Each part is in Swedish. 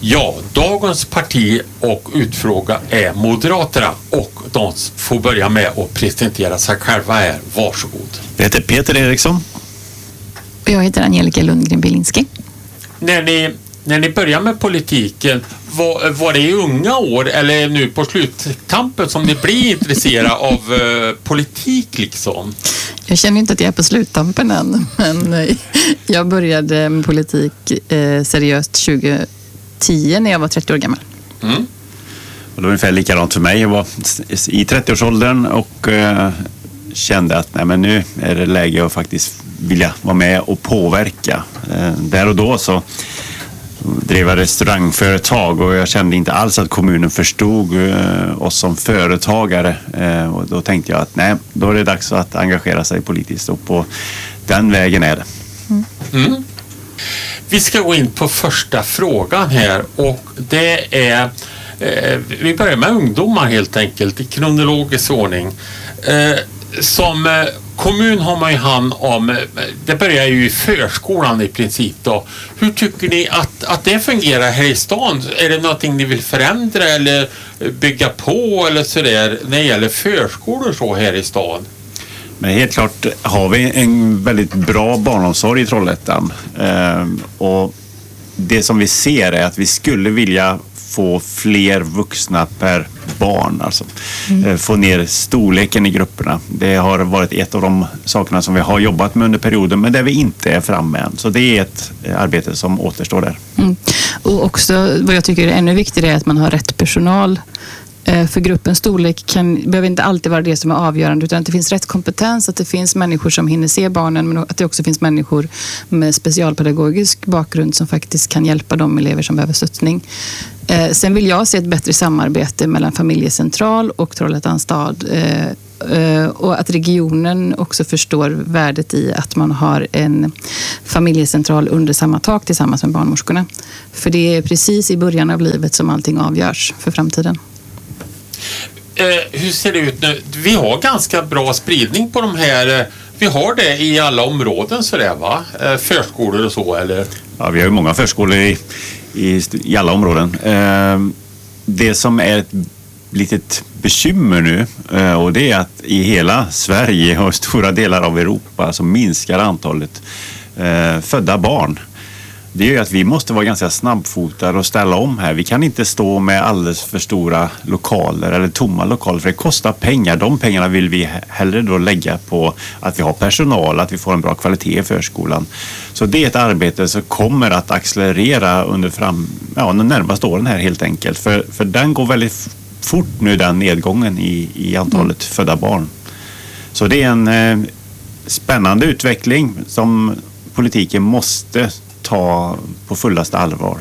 Ja, dagens parti och utfråga är Moderaterna och de får börja med att presentera sig själva här. Varsågod. Jag heter Peter Eriksson. Och jag heter Angelica Lundgren-Bilinski. När ni börjar med politiken, var det i unga år eller nu på sluttampen som ni blir intresserade av politik liksom? Jag känner inte att jag är på sluttampen än, men jag började med politik seriöst 2010 när jag var 30 år gammal. Mm. Och det var ungefär likadant för mig. Jag var i 30-årsåldern och kände att nej, men nu är det läge att faktiskt vilja vara med och påverka. Där och då så drev jag restaurangföretag och jag kände inte alls att kommunen förstod oss som företagare. Och då tänkte jag att nej, då är det dags att engagera sig politiskt och på den vägen är det. Mm. Vi ska gå in på första frågan här och det är vi börjar med ungdomar helt enkelt i kronologisk ordning. Som kommun har man ju hand om, det börjar ju i förskolan i princip då. Hur tycker ni att det fungerar här i stan? Är det någonting ni vill förändra eller bygga på eller sådär när det gäller förskolor så här i stan? Men helt klart har vi en väldigt bra barnomsorg i Trollhättan. Och det som vi ser är att vi skulle vilja få fler vuxna per barn. Alltså. Få ner storleken i grupperna. Det har varit ett av de sakerna som vi har jobbat med under perioden men där vi inte är framme än. Så det är ett arbete som återstår där. Och också vad jag tycker är ännu viktigare är att man har rätt personal. För gruppens storlek behöver inte alltid vara det som är avgörande utan att det finns rätt kompetens, att det finns människor som hinner se barnen men att det också finns människor med specialpedagogisk bakgrund som faktiskt kan hjälpa de elever som behöver stöttning. Sen vill jag se ett bättre samarbete mellan familjecentral och Trollhättans stad och att regionen också förstår värdet i att man har en familjecentral under samma tak tillsammans med barnmorskorna. För det är precis i början av livet som allting avgörs för framtiden. Hur ser det ut nu? Vi har ganska bra spridning på de här. Vi har det i alla områden så det va? Förskolor och så eller? Ja, vi har ju många förskolor i alla områden. Det som är ett litet bekymmer nu och det är att i hela Sverige och stora delar av Europa så minskar antalet födda barn. Det är ju att vi måste vara ganska snabbfotade och ställa om här. Vi kan inte stå med alldeles för stora lokaler eller tomma lokaler för det kostar pengar. De pengarna vill vi hellre då lägga på att vi har personal, att vi får en bra kvalitet i förskolan. Så det är ett arbete som kommer att accelerera under de närmaste åren här helt enkelt. För den går väldigt fort nu den nedgången i antalet födda barn. Så det är en spännande utveckling som politiken måste ta på fullaste allvar.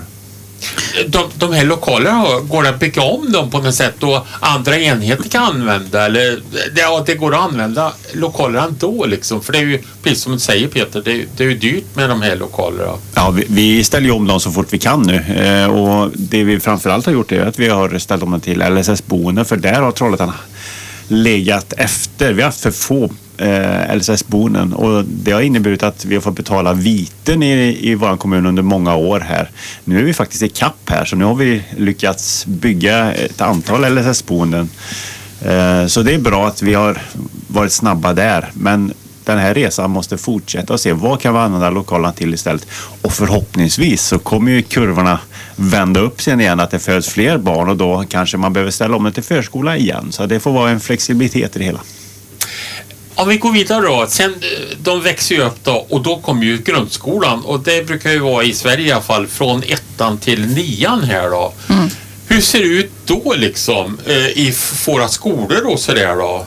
De här lokalerna, går det att bygga om dem på något sätt och andra enheter kan använda eller det går att använda lokalerna ändå liksom, för det är ju precis som du säger Peter, det är ju dyrt med de här lokalerna. Ja, vi ställer ju om dem så fort vi kan nu och det vi framförallt har gjort är att vi har ställt om dem till LSS-boende för där har Trollhättan legat efter. Vi har haft för få LSS-boenden och det har inneburit att vi har fått betala viten i vår kommun under många år här. Nu är vi faktiskt i kapp här så nu har vi lyckats bygga ett antal LSS-boenden. Så det är bra att vi har varit snabba där men den här resan måste fortsätta och se vad kan vi använda lokalerna till istället. Och förhoppningsvis så kommer ju kurvorna vända upp sen igen att det föds fler barn och då kanske man behöver ställa om det till förskola igen. Så det får vara en flexibilitet i det hela. Om vi går vidare då, sen de växer ju upp då och då kommer ju grundskolan och det brukar ju vara i Sverige i alla fall från 1:an till 9:an här då. Hur ser det ut då liksom i våra skolor då sådär då?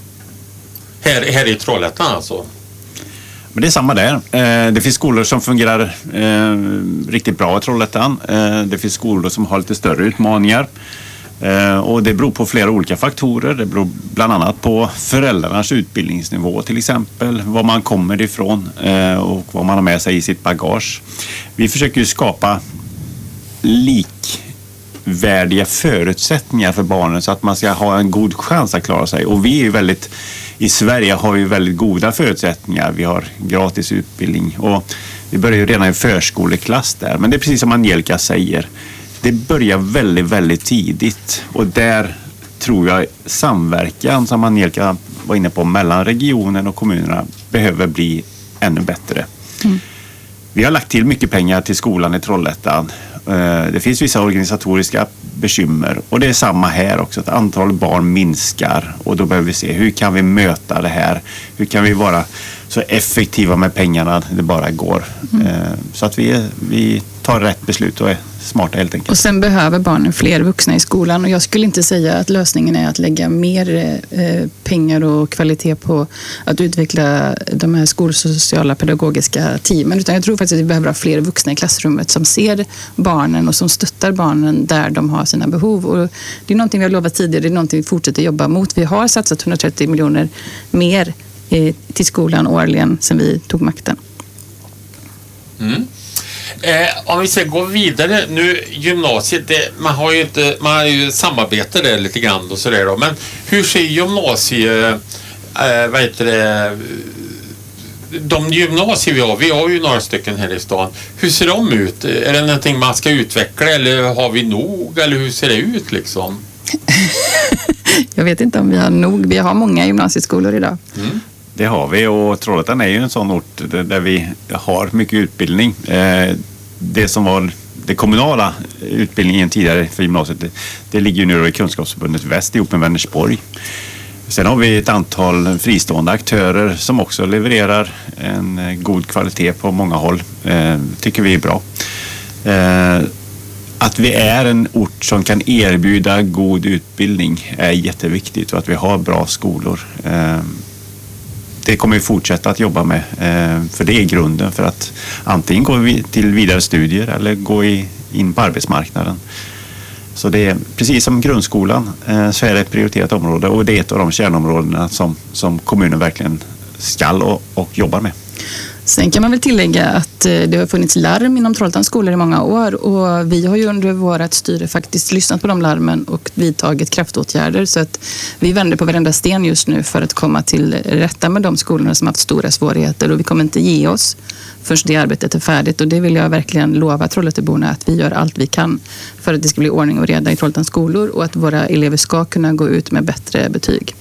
Här i Trollhättan alltså. Men det är samma där. Det finns skolor som fungerar riktigt bra i Trollhättan. Det finns skolor som har lite större utmaningar. Och det beror på flera olika faktorer. Det beror bland annat på föräldrarnas utbildningsnivå till exempel. Var man kommer ifrån och vad man har med sig i sitt bagage. Vi försöker ju skapa likvärdiga förutsättningar för barnen så att man ska ha en god chans att klara sig. Och vi är ju i Sverige har vi väldigt goda förutsättningar. Vi har gratis utbildning och vi börjar ju redan i förskoleklass där. Men det är precis som Angelica säger. det börjar väldigt, väldigt tidigt. Och där tror jag samverkan, som Angelica var inne på, mellan regionen och kommunerna behöver bli ännu bättre. Vi har lagt till mycket pengar till skolan i Trollhättan. Det finns vissa organisatoriska bekymmer och det är samma här också. Att antalet barn minskar och då behöver vi se hur kan vi möta det här? Hur kan vi vara så effektiva med pengarna det bara går? Så att vi tar rätt beslut och är smarta helt enkelt. Och sen behöver barnen fler vuxna i skolan och jag skulle inte säga att lösningen är att lägga mer pengar och kvalitet på att utveckla de här skolsociala pedagogiska teamen, utan jag tror faktiskt att vi behöver ha fler vuxna i klassrummet som ser barnen och som stöttar barnen där de har sina behov. Och det är någonting vi har lovat tidigare, det är någonting vi fortsätter jobba mot. Vi har satsat 130 miljoner mer till skolan årligen sedan vi tog makten. Om vi ska gå vidare nu, gymnasiet, man har ju samarbete där lite grann och sådär då, men hur ser gymnasiet, de gymnasier vi har ju några stycken här i stan, hur ser de ut? Är det någonting man ska utveckla eller har vi nog, eller hur ser det ut liksom? Jag vet inte om vi har nog, vi har många gymnasieskolor idag. Det har vi och Trollhättan är ju en sån ort där vi har mycket utbildning. Det som var det kommunala utbildningen tidigare för gymnasiet, det ligger ju nu i Kunskapsförbundet Väst ihop med Vänersborg. Sen har vi ett antal fristående aktörer som också levererar en god kvalitet på många håll. Tycker vi är bra. Att vi är en ort som kan erbjuda god utbildning är jätteviktigt och att vi har bra skolor. Det kommer vi fortsätta att jobba med, för det är grunden för att antingen gå till vidare studier eller gå in på arbetsmarknaden. Så det är precis som grundskolan så är det ett prioriterat område och det är ett av de kärnområdena som kommunen verkligen ska och jobbar med. Sen kan man väl tillägga att det har funnits larm inom Trollhättans skolor i många år och vi har ju under vårt styre faktiskt lyssnat på de larmen och vidtagit kraftåtgärder så att vi vänder på varenda sten just nu för att komma till rätta med de skolorna som har haft stora svårigheter och vi kommer inte ge oss förrän det arbetet är färdigt och det vill jag verkligen lova Trollhätteborna att vi gör allt vi kan för att det ska bli ordning och reda i Trollhättans skolor och att våra elever ska kunna gå ut med bättre betyg.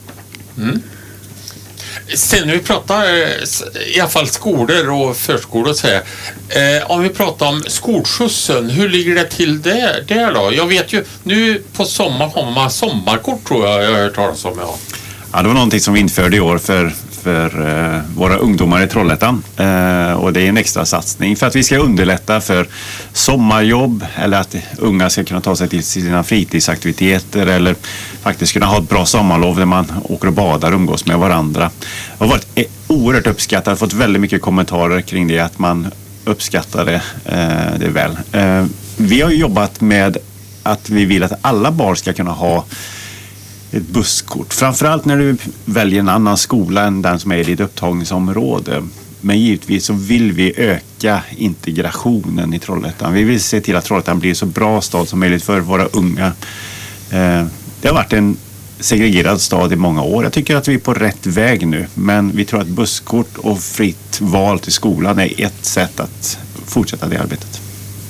Sen när vi pratar i alla fall skolor och förskolor och så här, om vi pratar om skolskjutsen, hur ligger det till där då? Jag vet ju, nu på sommar har man sommarkort tror jag har hört talas om. Ja, det var någonting som vi införde i år för våra ungdomar i Trollhättan och det är en extra satsning för att vi ska underlätta för sommarjobb eller att unga ska kunna ta sig till sina fritidsaktiviteter eller faktiskt kunna ha ett bra sommarlov där man åker och badar och umgås med varandra. Det har varit oerhört uppskattat, fått väldigt mycket kommentarer kring det att man uppskattar det väl. Vi har jobbat med att vi vill att alla barn ska kunna ha ett busskort. Framförallt när du väljer en annan skola än den som är i ditt upptagningsområde. Men givetvis så vill vi öka integrationen i Trollhättan. Vi vill se till att Trollhättan blir så bra stad som möjligt för våra unga. Det har varit en segregerad stad i många år. Jag tycker att vi är på rätt väg nu. Men vi tror att busskort och fritt val till skolan är ett sätt att fortsätta det arbetet.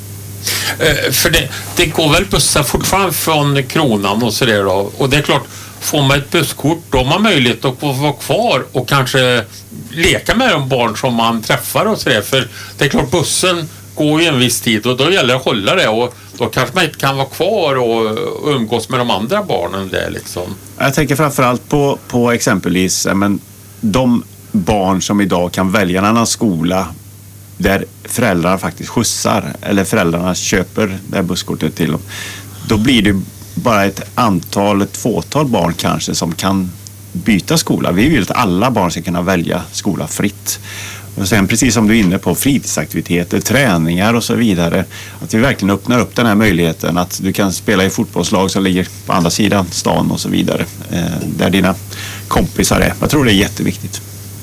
För det går väl bussar fortfarande från Kronan och sådär då. Och det är klart, får man ett busskort då har man möjlighet att få vara kvar och kanske leka med de barn som man träffar och sådär. För det är klart, bussen går ju en viss tid och då gäller det att hålla det och då kanske man inte kan vara kvar och umgås med de andra barnen där liksom. Jag tänker framförallt på exempelvis de barn som idag kan välja en annan skola där föräldrarna faktiskt skjutsar eller föräldrarna köper det här busskortet till dem. Då blir det bara ett fåtal barn kanske som kan byta skola. Vi vill att alla barn ska kunna välja skola fritt. Och sen precis som du är inne på fritidsaktiviteter, träningar och så vidare. Att vi verkligen öppnar upp den här möjligheten att du kan spela i fotbollslag som ligger på andra sidan stan och så vidare. Där dina kompisar är. Jag tror det är jätteviktigt.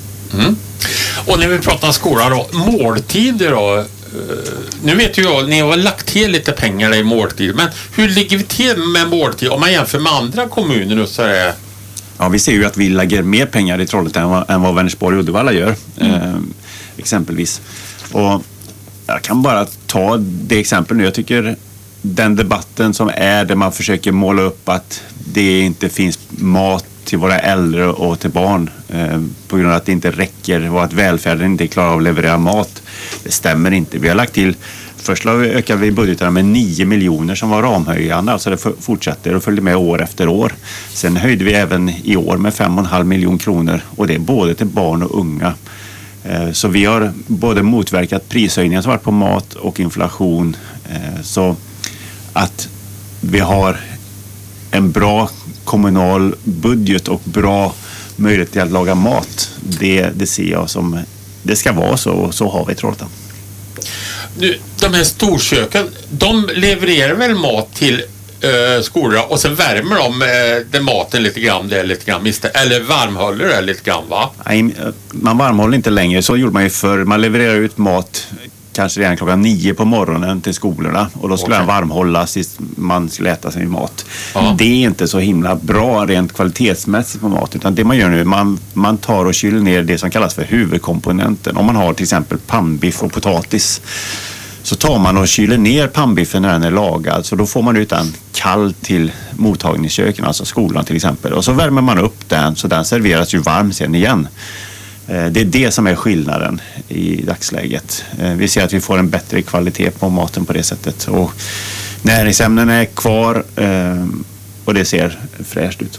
Och när vi pratar skola då, måltider då, nu vet ju jag, ni har lagt till lite pengar i måltid, men hur ligger vi till med måltid om man jämför med andra kommuner och så är? Ja, vi ser ju att vi lägger mer pengar i Trollhättan än vad Vänersborg och Uddevalla gör, exempelvis. Och jag kan bara ta det exempel nu. Jag tycker den debatten som är där man försöker måla upp att det inte finns mat till våra äldre och till barn på grund av att det inte räcker och att välfärden inte klarar av att leverera mat. Det stämmer inte. Vi har lagt till, först ökade vi budgetarna med 9 miljoner som var ramhöjande, alltså det fortsätter och följde med år efter år. Sen höjde vi även i år med 5,5 miljoner kronor och det är både till barn och unga. Så vi har både motverkat prishöjningar som varit på mat och inflation, så att vi har en bra kommunal budget och bra möjlighet till att laga mat. Det ser jag som det ska vara, så och så har vi Trollhättan. De här storköken, de levererar väl mat till skolorna och sen värmer de maten lite grann, eller varmhåller det lite grann, va? Nej, man varmhåller inte längre. Så gjorde man ju förr. Man levererar ut mat kanske redan klockan 9 på morgonen till skolorna och då skulle den varmhållas tills man skulle äta sin mat. Det är inte så himla bra rent kvalitetsmässigt på mat, utan det man gör nu, man tar och kyler ner det som kallas för huvudkomponenten. Om man har till exempel pannbiff och potatis, så tar man och kyler ner pannbiffen när den är lagad, så då får man ut den kall till mottagningsköken, alltså skolan till exempel, och så värmer man upp den så den serveras ju varm sen igen. Det är det som är skillnaden i dagsläget. Vi ser att vi får en bättre kvalitet på maten på det sättet. Och näringsämnen är kvar och det ser fräscht ut så.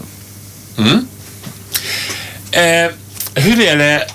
Hur är det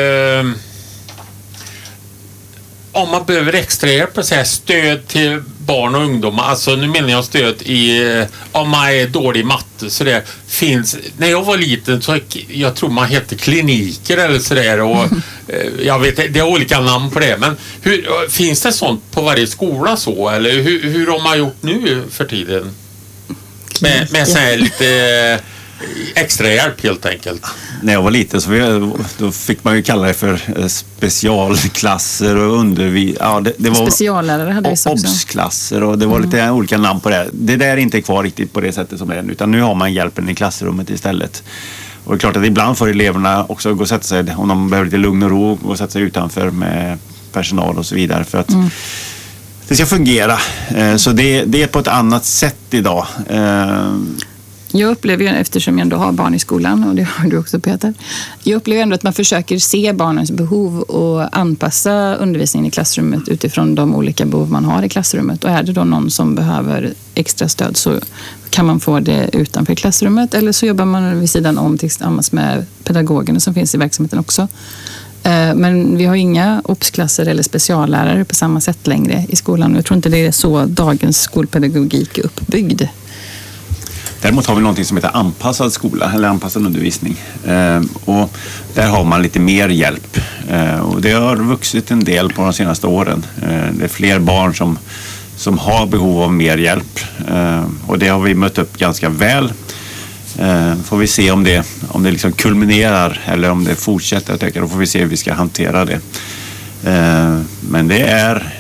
om man behöver extra hjälp och stöd till barn och ungdomar? Alltså nu menar jag stöd om man är dålig i matte, så det finns. När jag var liten så jag tror man hette kliniker eller sådär, och jag vet det är olika namn på det, men finns det sånt på varje skola så, eller hur har man gjort nu för tiden med så här lite extra hjälp helt enkelt? När jag var liten så då fick man ju kalla det för specialklasser och det var speciallärare hade vi också. Obsklasser och det var lite olika namn på det. Det där är inte kvar riktigt på det sättet som det är nu, utan nu har man hjälpen i klassrummet istället. Och det är klart att ibland får eleverna också gå och sätta sig, om de behöver lite lugn och ro, gå och sätta sig utanför med personal och så vidare för att det ska fungera. Så det är på ett annat sätt idag. Jag upplever ju, eftersom jag ändå har barn i skolan, och det har du också Peter, jag upplever ändå att man försöker se barnens behov och anpassa undervisningen i klassrummet utifrån de olika behov man har i klassrummet. Och är det då någon som behöver extra stöd så kan man få det utanför klassrummet, eller så jobbar man vid sidan om tillsammans med pedagogerna som finns i verksamheten också. Men vi har inga obsklasser eller speciallärare på samma sätt längre i skolan. Jag tror inte det är så dagens skolpedagogik är uppbyggd. Däremot har vi någonting som heter anpassad skola eller anpassad undervisning. Och där har man lite mer hjälp. Och det har vuxit en del på de senaste åren. Det är fler barn som har behov av mer hjälp. Och det har vi mött upp ganska väl. Får vi se om det liksom kulminerar eller om det fortsätter att öka. Då får vi se hur vi ska hantera det. Men det är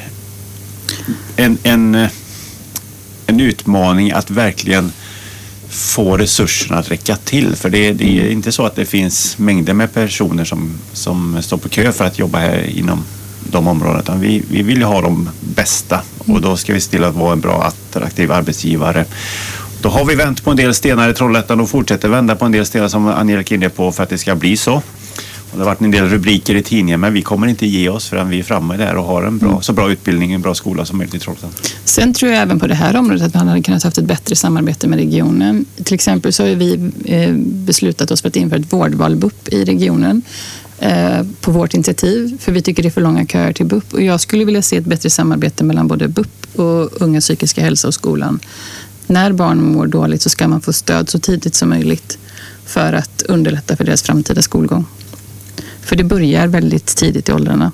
en utmaning att verkligen få resurserna att räcka till. För det är inte så att det finns mängder med personer som står på kö för att jobba här inom de områdena. Utan vi vill ju ha de bästa och då ska vi se till att vara en bra attraktiv arbetsgivare. Då har vi vänt på en del stenar i Trollhättan och fortsätter vända på en del stenar som Angelica är inne på för att det ska bli så. Och det har varit en del rubriker i tidningen, men vi kommer inte ge oss förrän vi är framme där och har en så bra utbildning, en bra skola som möjligt i Trollhättan. Sen tror jag även på det här området att man hade kunnat haft ett bättre samarbete med regionen. Till exempel så har vi beslutat oss för att införa ett vårdval-BUP i regionen på vårt initiativ, för vi tycker det är för långa köer till BUP. Och jag skulle vilja se ett bättre samarbete mellan både BUP och unga psykiska hälsa och skolan. När barn mår dåligt så ska man få stöd så tidigt som möjligt för att underlätta för deras framtida skolgång. För det börjar väldigt tidigt i åldrarna.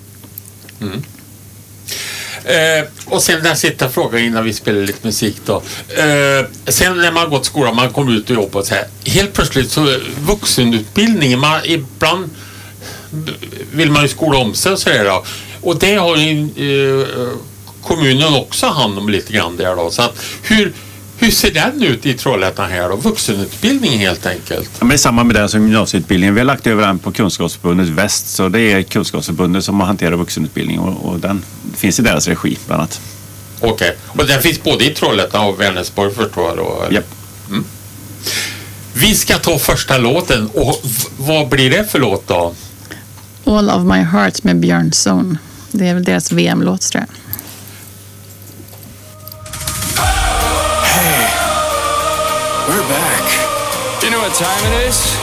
Och sen den sista frågan innan vi spelar lite musik då. Sen när man gått skolan, man kommer ut och jobbar så här. Helt plötsligt så vuxenutbildningen, ibland vill man ju skola om sig och så där då. Och det har ju kommunen också hand om lite grann där då. Så att hur ser den ut i Trollhättan här då? Vuxenutbildning helt enkelt. Ja, men det är samma med den som gymnasieutbildningen. Vi har lagt över den på Kunskapsförbundet Väst. Så det är Kunskapsförbundet som hanterar vuxenutbildning och den finns i deras regi bland annat. Okej. Och den finns både i Trollhättan och Vänersborg förstår jag då? Japp. Vi ska ta första låten och vad blir det för låt då? All of my heart med Björnson. Det är väl deras VM-låt tror jag. Hey, we're back. You know what time it is?